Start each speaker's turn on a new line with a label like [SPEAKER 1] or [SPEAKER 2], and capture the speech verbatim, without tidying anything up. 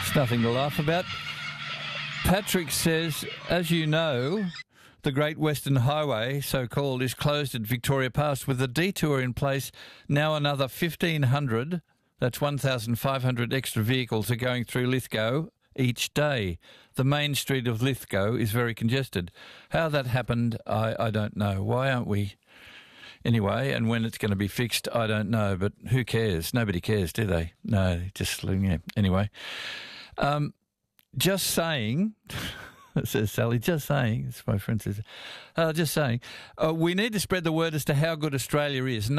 [SPEAKER 1] It's nothing to laugh about. Patrick says, as you know, the Great Western Highway, so-called, is closed at Victoria Pass. With the detour in place, now another fifteen hundred, that's one thousand five hundred extra vehicles are going through Lithgow each day. The main street of Lithgow is very congested. How that happened, I, I don't know. Why aren't we... Anyway, and when it's going to be fixed, I don't know, but who cares? Nobody cares, do they? No, just, yeah. Anyway. Um, just saying, says Sally, just saying, as my friend says, uh, just saying, uh, we need to spread the word as to how good Australia is.